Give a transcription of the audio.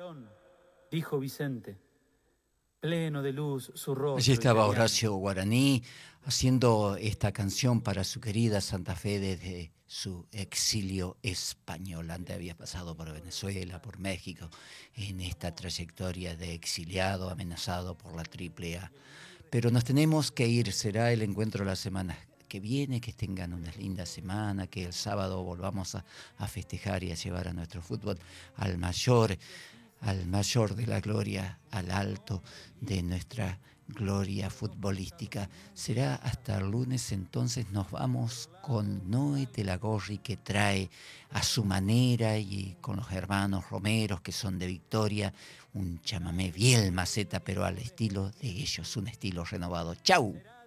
dijo Vicente, pleno de luz su rostro. Allí estaba italiano. Horacio Guaraní haciendo esta canción para su querida Santa Fe desde su exilio español. Antes había pasado por Venezuela, por México, en esta trayectoria de exiliado, amenazado por la AAA. Pero nos tenemos que ir, será el encuentro la semana que viene, que tengan una linda semana, que el sábado volvamos a festejar y a llevar a nuestro fútbol al mayor de la gloria, al alto de nuestra gloria futbolística. Será hasta el lunes, entonces nos vamos con Noé Telagorri, que trae a su manera y con los hermanos Romeros, que son de Victoria, un chamamé bien maceta, pero al estilo de ellos, un estilo renovado. ¡Chau!